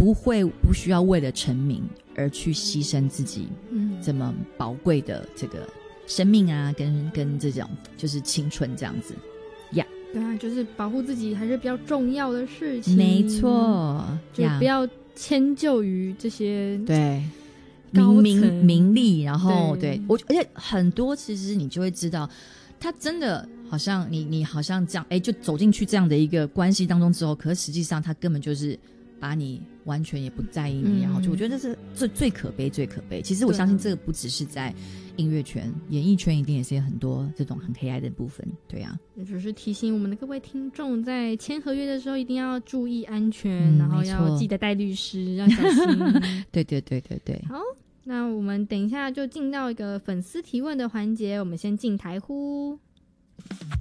不需要为了成名而去牺牲自己这么宝贵的这个生命啊，跟这种就是青春这样子呀。 对啊，就是保护自己还是比较重要的事情。 没错， 就不要迁就于这些对名利，然后对而且很多其实你就会知道，他真的好像你好像这样，就走进去这样的一个关系当中之后，可是实际上他根本就是把你完全也不在意你，然后就我觉得这是最可悲最可悲。其实我相信这个不只是在音乐圈，演艺圈一定也是有很多这种很黑暗的部分。对啊， 也就是提醒我们的各位听众，在签合约的时候一定要注意安全，然后要记得带律师，要小心。 对对对对对。 好，那我们等一下就进到一个粉丝提问的环节，我们先进台呼。